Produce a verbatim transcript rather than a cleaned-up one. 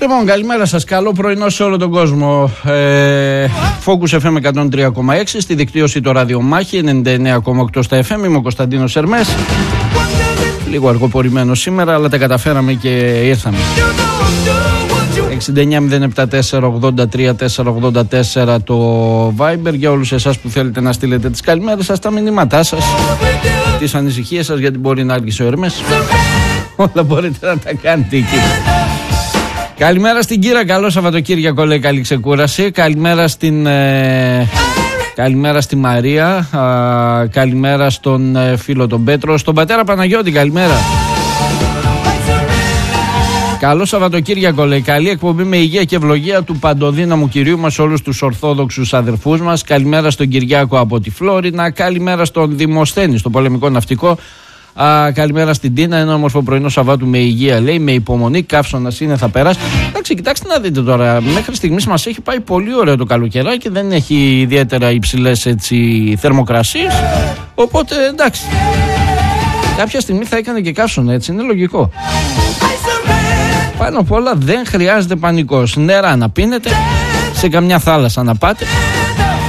Λοιπόν, καλημέρα σας. Καλό πρωινό σε όλο τον κόσμο. Ε, Focus εφ εμ εκατόν τρία κόμμα έξι, στη δικτύωση το ραδιομάχη ενενήντα εννέα κόμμα οκτώ στα εφ εμ. Είμαι ο Κωνσταντίνος Ερμές. Λίγο αργοπορημένο σήμερα, αλλά τα καταφέραμε και ήρθαμε. εξήντα εννέα μηδέν επτά τέσσερα ογδόντα τρία τετρακόσια ογδόντα τέσσερα το Viber για όλους εσάς που θέλετε να στείλετε τις καλημέρες σας, τα μηνύματά σας, τις ανησυχίες σας, γιατί μπορεί να άργησε ο Ερμές. Όλα μπορείτε να τα κάνετε εκεί. Καλημέρα στην Κύρα, καλό Σαββατοκύριακο, λέει, καλή ξεκούραση. Καλημέρα στην ε, καλημέρα στη Μαρία, ε, καλημέρα στον ε, φίλο τον Πέτρο, στον πατέρα Παναγιώτη, καλημέρα. Καλό Σαββατοκύριακο, λέει, καλή εκπομπή με υγεία και ευλογία του παντοδύναμου Κυρίου μας, όλους τους ορθόδοξους αδερφούς μας. Καλημέρα στον Κυριάκο από τη Φλόρινα, καλημέρα στον Δημοσθένη, στο πολεμικό ναυτικό. Α, καλημέρα στην Τίνα. Ένα όμορφο πρωινό Σαββάτου με υγεία, λέει, με υπομονή. Καύσωνας είναι, θα περάσει. Εντάξει, κοιτάξτε να δείτε τώρα. Μέχρι στιγμής μας έχει πάει πολύ ωραίο το καλοκαιράκι. Δεν έχει ιδιαίτερα υψηλές θερμοκρασίες. Οπότε εντάξει. Κάποια στιγμή θα έκανε και καύσωνα, έτσι. Είναι λογικό. Πάνω απ' όλα δεν χρειάζεται πανικός. Νερά να πίνετε, σε καμιά θάλασσα να πάτε.